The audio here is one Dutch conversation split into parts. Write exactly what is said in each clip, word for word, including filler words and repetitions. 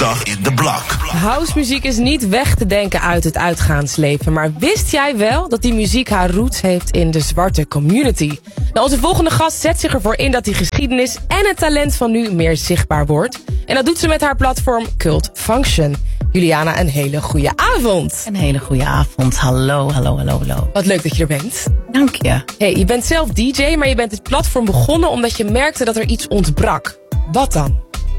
Zaterdag in de Blok. Housemuziek is niet weg te denken uit het uitgaansleven. Maar wist jij wel dat die muziek haar roots heeft in de zwarte community? Nou, onze volgende gast zet zich ervoor in dat die geschiedenis en het talent van nu meer zichtbaar wordt. En dat doet ze met haar platform Cult Function. Juliana, een hele goede avond. Een hele goede avond. Hallo, hallo, hallo, hallo. Wat leuk dat je er bent. Dank je. Hey, je bent zelf D J, maar je bent het platform begonnen omdat je merkte dat er iets ontbrak. Wat dan?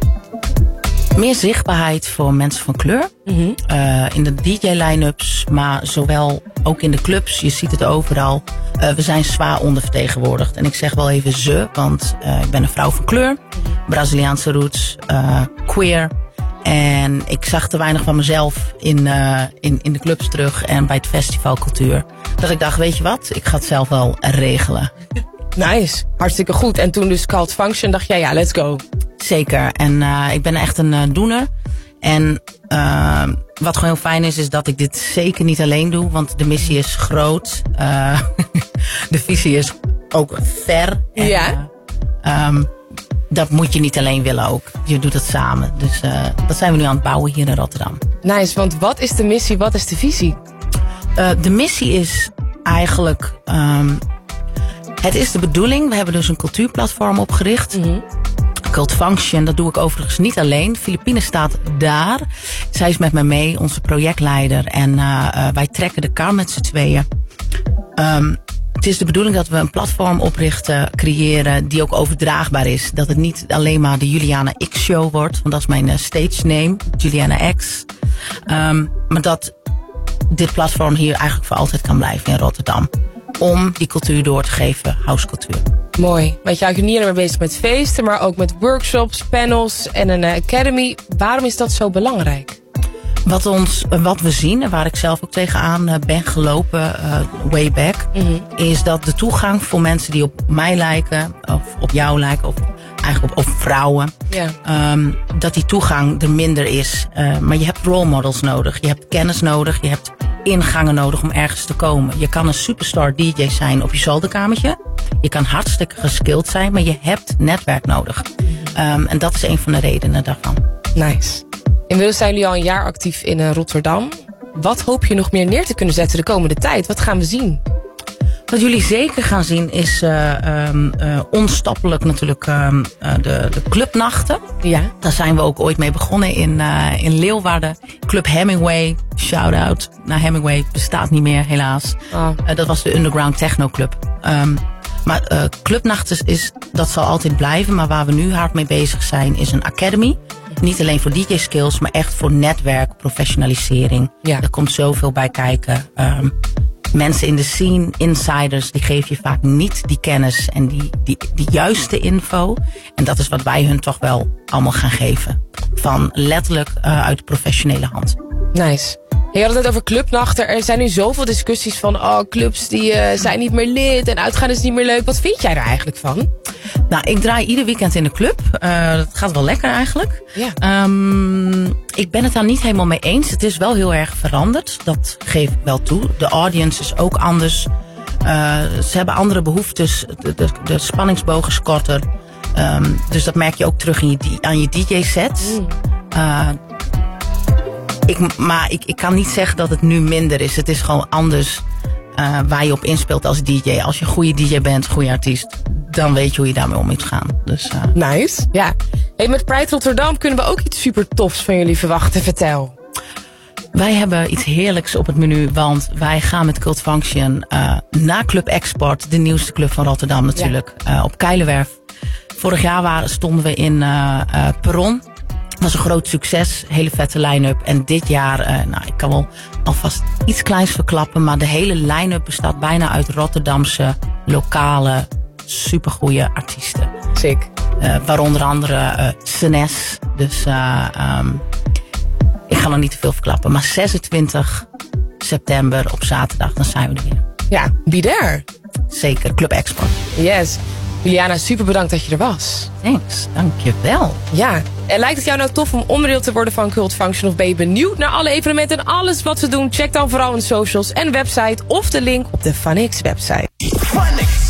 Meer zichtbaarheid voor mensen van kleur. Mm-hmm. Uh, in de D J-line-ups, maar zowel ook in de clubs. Je ziet het overal. Uh, we zijn zwaar ondervertegenwoordigd. En ik zeg wel even ze, want uh, ik ben een vrouw van kleur. Braziliaanse roots, uh, queer. En ik zag te weinig van mezelf in, uh, in, in de clubs terug en bij het festivalcultuur. Dat ik dacht, weet je wat, ik ga het zelf wel regelen. Nice, hartstikke goed. En toen dus Cult Function dacht jij, ja, let's go. Zeker. En uh, ik ben echt een uh, doener. En uh, wat gewoon heel fijn is, is dat ik dit zeker niet alleen doe. Want de missie is groot. Uh, de visie is ook ver. En, ja. Uh, um, dat moet je niet alleen willen ook. Je doet het samen. Dus uh, dat zijn we nu aan het bouwen hier in Rotterdam. Nice, want wat is de missie, wat is de visie? Uh, de missie is eigenlijk... Um, het is de bedoeling. We hebben dus een cultuurplatform opgericht. Mm-hmm. Cult Function, dat doe ik overigens niet alleen. Filipine staat daar. Zij is met me mee, onze projectleider. En uh, uh, wij trekken de kar met z'n tweeën. Um, het is de bedoeling dat we een platform oprichten, creëren, die ook overdraagbaar is. Dat het niet alleen maar de Juliana X-show wordt. Want dat is mijn uh, stage name, Juliana X. Um, maar dat dit platform hier eigenlijk voor altijd kan blijven in Rotterdam. Om die cultuur door te geven, housecultuur. Mooi. Want je bent niet alleen maar bezig met feesten, maar ook met workshops, panels en een academy. Waarom is dat zo belangrijk? Wat, ons, wat we zien, en waar ik zelf ook tegenaan ben gelopen, uh, way back, mm-hmm. is dat de toegang voor mensen die op mij lijken, of op jou lijken, of eigenlijk op, op vrouwen, yeah. um, dat die toegang er minder is. Uh, maar je hebt role models nodig, je hebt kennis nodig, je hebt ingangen nodig om ergens te komen. Je kan een superstar D J zijn op je zolderkamertje. Je kan hartstikke geskilled zijn, maar je hebt netwerk nodig. Um, en dat is een van de redenen daarvan. Nice. Inmiddels zijn jullie al een jaar actief in uh, Rotterdam. Wat hoop je nog meer neer te kunnen zetten de komende tijd? Wat gaan we zien? Wat jullie zeker gaan zien is uh, um, uh, onstoppelijk natuurlijk um, uh, de, de clubnachten. Ja. Daar zijn we ook ooit mee begonnen in, uh, in Leeuwarden. Club Hemingway, shout-out naar Hemingway, bestaat niet meer helaas. Oh. Uh, dat was de Underground Techno Club. Um, maar uh, clubnachten is, dat zal altijd blijven. Maar waar we nu hard mee bezig zijn is een academy. Niet alleen voor D J-skills, maar echt voor netwerk, professionalisering. Ja. Er komt zoveel bij kijken. Um, mensen in de scene, insiders, die geven je vaak niet die kennis en die, die, die juiste info. En dat is wat wij hun toch wel allemaal gaan geven. Van letterlijk uh, uit de professionele hand. Nice. Je had het over clubnachten. Er zijn nu zoveel discussies van oh, clubs die uh, zijn niet meer lid en uitgaan is niet meer leuk. Wat vind jij er eigenlijk van? Nou, ik draai ieder weekend in de club. Uh, dat gaat wel lekker eigenlijk. Ja. Um, ik ben het daar niet helemaal mee eens. Het is wel heel erg veranderd. Dat geef ik wel toe. De audience is ook anders. Uh, ze hebben andere behoeftes. De, de, de spanningsboog is korter. Um, dus dat merk je ook terug in je, aan je D J-sets. Mm. Uh, Ik, maar ik, ik kan niet zeggen dat het nu minder is. Het is gewoon anders uh, waar je op inspeelt als D J. Als je een goede D J bent, goede artiest, dan weet je hoe je daarmee om moet gaan. Dus, uh... Nice. Ja. Hey, met Pride Rotterdam kunnen we ook iets super tofs van jullie verwachten. Vertel. Wij hebben iets heerlijks op het menu, want wij gaan met Cult Function uh, naar Club Export, de nieuwste club van Rotterdam natuurlijk, ja. uh, op Keilerwerf. Vorig jaar waren, stonden we in uh, uh, Perron. Dat was een groot succes, hele vette line-up. En dit jaar, uh, nou, ik kan wel alvast iets kleins verklappen, maar de hele line-up bestaat bijna uit Rotterdamse, lokale, supergoeie artiesten. Sick. Uh, waaronder andere uh, Senes. Dus uh, um, ik ga nog niet te veel verklappen. Maar zesentwintig september op zaterdag, dan zijn we er weer. Ja, be there. Zeker, Club Export. Yes. Juliana, super bedankt dat je er was. Thanks, dankjewel. Ja, en lijkt het jou nou tof om onderdeel te worden van Cult Function? Of ben je benieuwd naar alle evenementen en alles wat we doen? Check dan vooral hun socials en website of de link op de Funix website.